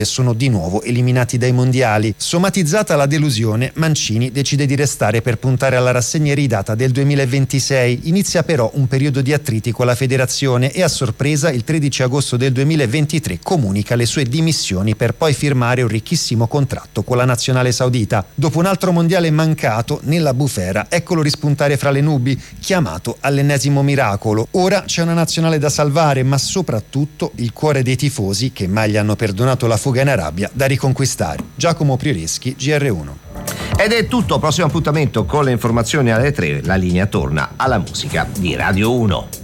sono di nuovo eliminati dai mondiali. Somatizzata la delusione, Mancini decide di restare per puntare alla rassegna iridata del 2026. Inizia però un periodo di attriti con la federazione e a sorpresa il 13 agosto del 2023 comunica le sue dimissioni per poi firmare un ricchissimo contratto con la nazionale saudita. Dopo un altro mondiale mancato, nella bufera, eccolo rispuntare fra le nubi, chiamato all'ennesimo miracolo. Ora c'è una nazionale da salvare, ma soprattutto il cuore dei tifosi che mai gli hanno perdonato la fuga in Arabia da riconquistare. Giacomo Prioreschi, GR1. Ed è tutto, prossimo appuntamento con le informazioni alle 3, la linea torna alla musica di Radio 1.